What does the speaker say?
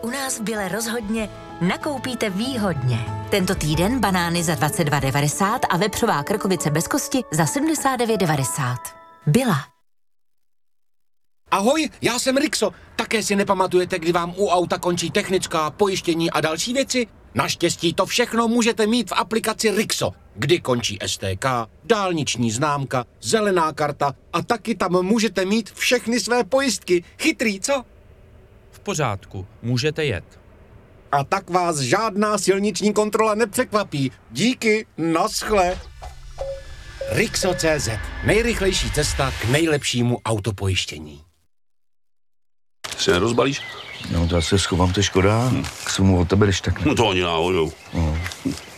u nás v Bile rozhodně nakoupíte výhodně. Tento týden banány za 22,90 a vepřová krkovice bez kosti za 79,90. Byla. Ahoj, já jsem Rixo. Také si nepamatujete, kdy vám u auta končí technická, pojištění a další věci? Naštěstí to všechno můžete mít v aplikaci Rixo, kdy končí STK, dálniční známka, zelená karta a taky tam můžete mít všechny své pojistky. Chytrý, co? V pořádku, můžete jet. A tak vás žádná silniční kontrola nepřekvapí. Díky, naschle. Rixo.cz. Nejrychlejší cesta k nejlepšímu autopojištění. Se nerozbalíš? No to já se schovám, to je škoda. K svému od tebe, když tak ne. No to ani náhodou. No.